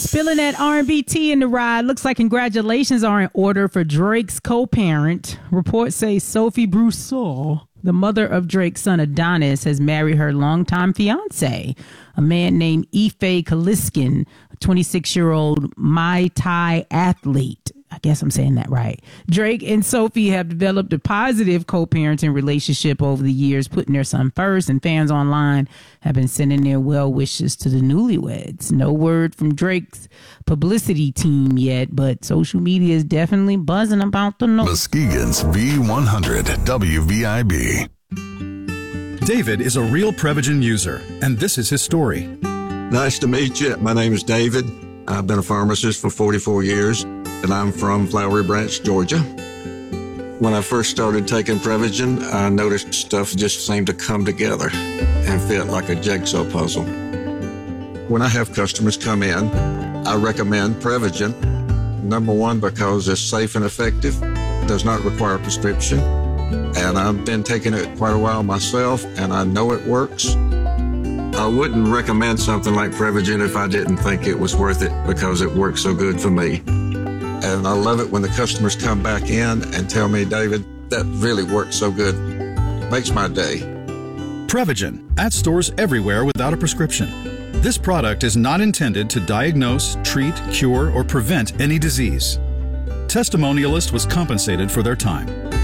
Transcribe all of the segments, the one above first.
Spilling that R&B tea in the ride. Looks like congratulations are in order for Drake's co-parent. Reports say Sophie Brousseau, the mother of Drake's son Adonis, has married her longtime fiance, a man named Ife Kaliskin, a 26-year-old Muay Thai athlete. I guess I'm saying that right. Drake and Sophie have developed a positive co-parenting relationship over the years, putting their son first, and fans online have been sending their well wishes to the newlyweds. No word from Drake's publicity team yet, but social media is definitely buzzing about the news. Muskegon's V100 WVIB. David is a real Prevagen user, and this is his story. Nice to meet you. My name is David. I've been a pharmacist for 44 years, and I'm from Flowery Branch, Georgia. When I first started taking Prevagen, I noticed stuff just seemed to come together and fit like a jigsaw puzzle. When I have customers come in, I recommend Prevagen. Number one, because it's safe and effective, does not require a prescription, and I've been taking it quite a while myself, and I know it works. I wouldn't recommend something like Prevagen if I didn't think it was worth it because it works so good for me. And I love it when the customers come back in and tell me, David, that really works so good. Makes my day. Prevagen, at stores everywhere without a prescription. This product is not intended to diagnose, treat, cure, or prevent any disease. Testimonialist was compensated for their time.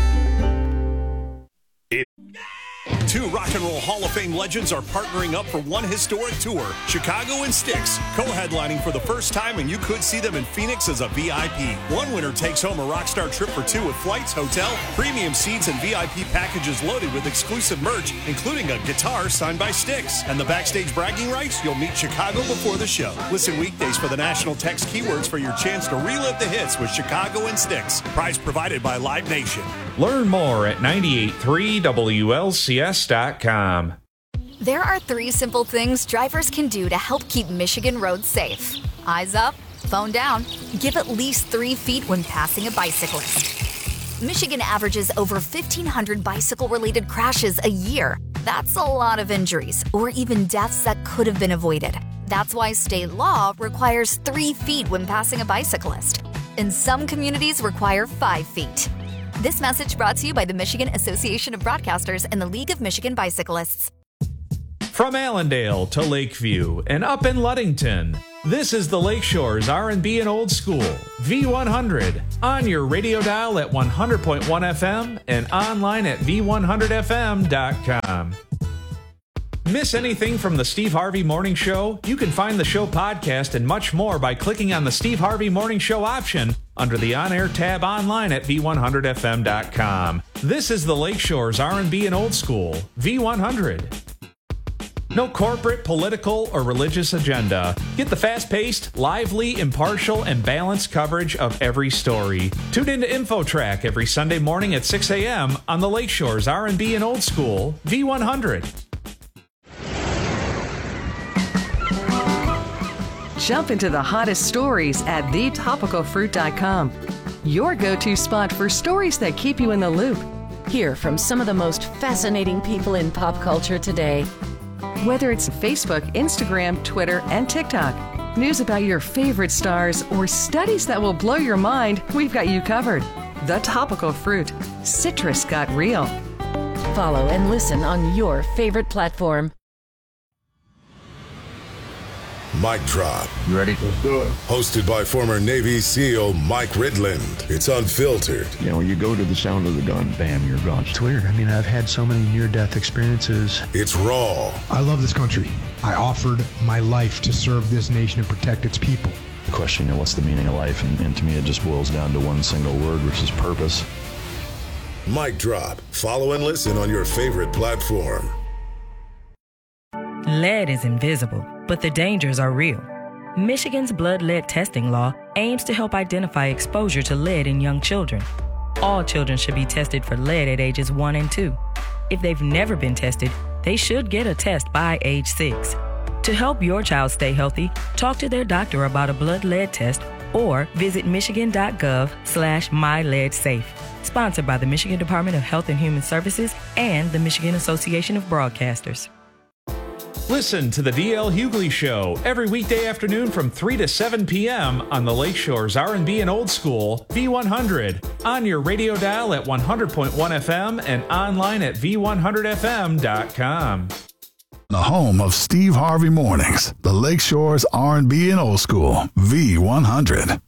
Two Rock and Roll Hall of Fame legends are partnering up for one historic tour, Chicago and Styx, co-headlining for the first time, and you could see them in Phoenix as a VIP. One winner takes home a Rockstar trip for two with flights, hotel, premium seats, and VIP packages loaded with exclusive merch, including a guitar signed by Styx. And the backstage bragging rights, you'll meet Chicago before the show. Listen weekdays for the national text keywords for your chance to relive the hits with Chicago and Styx. Prize provided by Live Nation. Learn more at 98.3 WLCS.com. There are 3 simple things drivers can do to help keep Michigan roads safe. Eyes up, phone down, give at least 3 feet when passing a bicyclist. Michigan averages over 1,500 bicycle-related crashes a year. That's a lot of injuries, or even deaths that could have been avoided. That's why state law requires 3 feet when passing a bicyclist. And some communities require 5 feet. This message brought to you by the Michigan Association of Broadcasters and the League of Michigan Bicyclists. From Allendale to Lakeview and up in Ludington, this is the Lakeshores R&B and Old School, V100, on your radio dial at 100.1 FM and online at v100fm.com. Miss anything from the Steve Harvey Morning Show? You can find the show podcast and much more by clicking on the Steve Harvey Morning Show option under the on-air tab online at v100fm.com. This is the Lakeshores R&B and Old School, V100. No corporate, political, or religious agenda. Get the fast-paced, lively, impartial, and balanced coverage of every story. Tune into InfoTrack every Sunday morning at 6 a.m. on the Lakeshores R&B and Old School, V100. Jump into the hottest stories at thetopicalfruit.com. Your go-to spot for stories that keep you in the loop. Hear from some of the most fascinating people in pop culture today. Whether it's Facebook, Instagram, Twitter, and TikTok, news about your favorite stars, or studies that will blow your mind, we've got you covered. The Topical Fruit. Citrus got real. Follow and listen on your favorite platform. Mic Drop. You ready? Let's do it. Hosted by former Navy SEAL Mike Ridland. It's unfiltered. You know, you go to the sound of the gun, bam, you're gone. It's weird. I mean, I've had so many near-death experiences. It's raw. I love this country. I offered my life to serve this nation and protect its people. The question, you know, what's the meaning of life? And to me, it just boils down to one single word, which is purpose. Mic Drop. Follow and listen on your favorite platform. Lead is invisible, but the dangers are real. Michigan's blood lead testing law aims to help identify exposure to lead in young children. All children should be tested for lead at ages 1 and 2. If they've never been tested, they should get a test by age 6. To help your child stay healthy, talk to their doctor about a blood lead test or visit michigan.gov/myleadsafe. Sponsored by the Michigan Department of Health and Human Services and the Michigan Association of Broadcasters. Listen to the D.L. Hughley Show every weekday afternoon from 3 to 7 p.m. on the Lakeshore's R&B and Old School, V100, on your radio dial at 100.1 FM and online at v100fm.com. The home of Steve Harvey Mornings, the Lakeshore's R&B and Old School, V100.